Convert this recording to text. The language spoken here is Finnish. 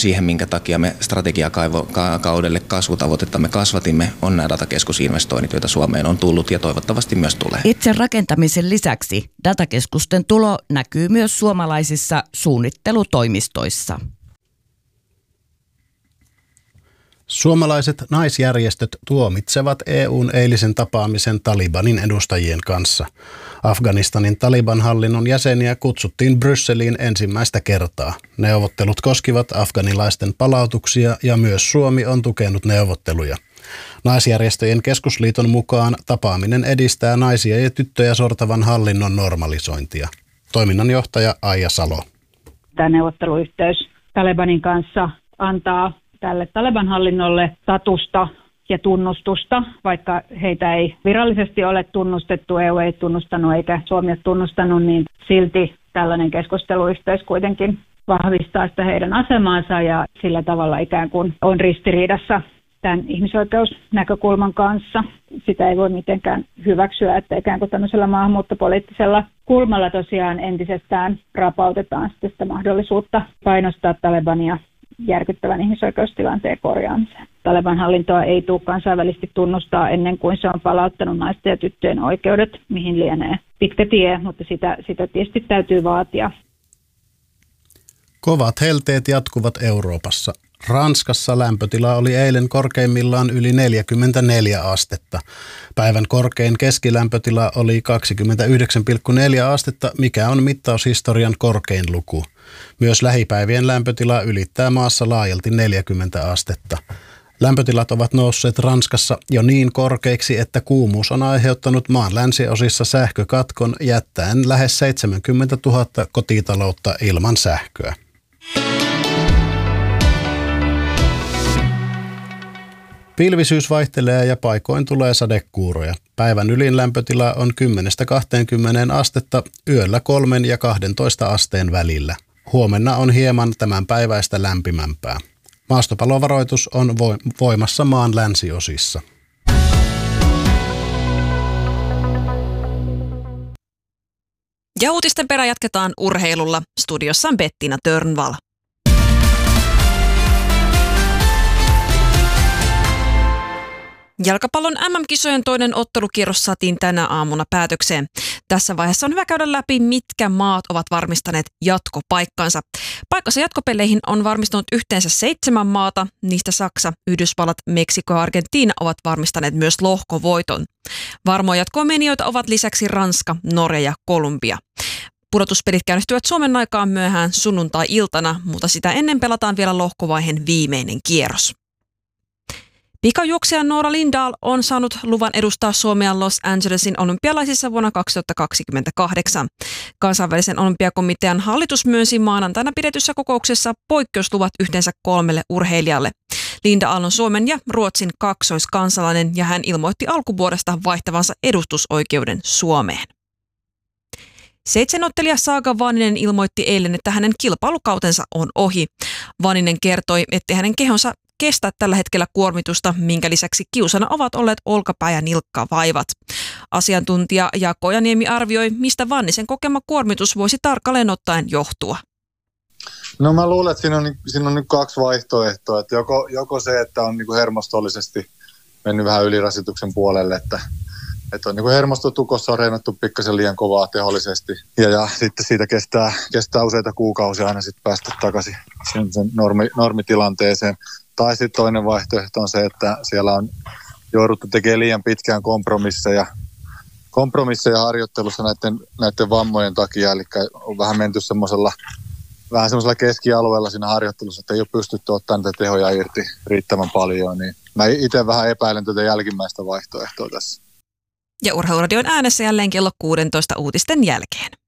siihen, minkä takia me strategiakaudelle kasvutavoitettamme kasvatimme, on nämä datakeskusinvestoinnit, joita Suomeen on tullut ja toivottavasti myös tulee. Itse rakentamisen lisäksi datakeskusten tulo näkyy myös suomalaisissa suunnittelutoimistoissa. Suomalaiset naisjärjestöt tuomitsevat EU:n eilisen tapaamisen Talibanin edustajien kanssa. Afganistanin Taliban-hallinnon jäseniä kutsuttiin Brysseliin ensimmäistä kertaa. Neuvottelut koskivat afganilaisten palautuksia ja myös Suomi on tukenut neuvotteluja. Naisjärjestöjen keskusliiton mukaan tapaaminen edistää naisia ja tyttöjä sortavan hallinnon normalisointia. Toiminnanjohtaja Aija Salo. Tämä neuvotteluyhteys Talibanin kanssa antaa tälle Taliban-hallinnolle statusta ja tunnustusta, vaikka heitä ei virallisesti ole tunnustettu, EU ei tunnustanut eikä Suomi ole tunnustanut, niin silti tällainen keskusteluyhteys kuitenkin vahvistaa sitä heidän asemaansa ja sillä tavalla ikään kuin on ristiriidassa tämän ihmisoikeusnäkökulman kanssa. Sitä ei voi mitenkään hyväksyä, että ikään kuin tämmöisellä maahanmuuttopoliittisella kulmalla tosiaan entisestään rapautetaan sitä mahdollisuutta painostaa Talibania järkyttävän ihmisoikeustilanteen korjaamiseen. Taliban hallintoa ei tule kansainvälisesti tunnustaa ennen kuin se on palauttanut naisten ja tyttöjen oikeudet, mihin lienee pitkä tie, mutta sitä tietysti täytyy vaatia. Kovat helteet jatkuvat Euroopassa. Ranskassa lämpötila oli eilen korkeimmillaan yli 44 astetta. Päivän korkein keskilämpötila oli 29,4 astetta, mikä on mittaushistorian korkein luku. Myös lähipäivien lämpötila ylittää maassa laajalti 40 astetta. Lämpötilat ovat nousseet Ranskassa jo niin korkeiksi, että kuumuus on aiheuttanut maan länsiosissa sähkökatkon jättäen lähes 70 000 kotitaloutta ilman sähköä. Pilvisyys vaihtelee ja paikoin tulee sadekuuroja. Päivän ylin lämpötila on 10-20 astetta, yöllä 3 ja 12 asteen välillä. Huomenna on hieman tämän päiväistä lämpimämpää. Maastopalovaroitus on voimassa maan länsiosissa. Ja uutisten perä jatketaan urheilulla. Studiossa on Bettina Törnvall. Jalkapallon MM-kisojen toinen ottelukierros saatiin tänä aamuna päätökseen. Tässä vaiheessa on hyvä käydä läpi, mitkä maat ovat varmistaneet jatkopaikkansa. Paikkansa jatkopeleihin on varmistunut yhteensä 7 maata. Niistä Saksa, Yhdysvallat, Meksiko ja Argentiina ovat varmistaneet myös lohkovoiton. Varmoja jatkomenijoita ovat lisäksi Ranska, Norja ja Kolumbia. Pudotuspelit käynnistyvät Suomen aikaan myöhään sunnuntai-iltana, mutta sitä ennen pelataan vielä lohkovaiheen viimeinen kierros. Pikajuoksija Noora Lindahl on saanut luvan edustaa Suomea Los Angelesin olympialaisissa vuonna 2028. Kansainvälisen olympiakomitean hallitus myönsi maanantaina pidetyssä kokouksessa poikkeusluvat yhteensä 3 urheilijalle. Lindahl on Suomen ja Ruotsin kaksoiskansalainen ja hän ilmoitti alkuvuodesta vaihtavansa edustusoikeuden Suomeen. 7-ottelija Saga Vaaninen ilmoitti eilen, että hänen kilpailukautensa on ohi. Vaaninen kertoi, että hänen kehonsa kestä tällä hetkellä kuormitusta, minkä lisäksi kiusana ovat olleet olkapää- ja nilkkavaivat. Asiantuntija Jaakko Ojaniemi arvioi, mistä Vannisen kokema kuormitus voisi tarkalleen ottaen johtua. No mä luulen, että siinä on nyt 2 vaihtoehtoa. Että joko se, että on niin kuin hermostollisesti mennyt vähän ylirasituksen puolelle, että on niin kuin hermostotukossa on reenattu pikkasen liian kovaa tehollisesti. Ja sitten siitä kestää useita kuukausia aina sitten päästä takaisin sen normitilanteeseen. Tai sitten toinen vaihtoehto on se, että siellä on jouduttu tekemään liian pitkään kompromisseja harjoittelussa näiden vammojen takia. Eli on vähän menty semmoisella keskialueella siinä harjoittelussa, että ei ole pystytty ottamaan niitä tehoja irti riittävän paljon. Niin mä itse vähän epäilen tätä jälkimmäistä vaihtoehtoa tässä. Ja Urheiluradion äänessä jälleen kello 16 uutisten jälkeen.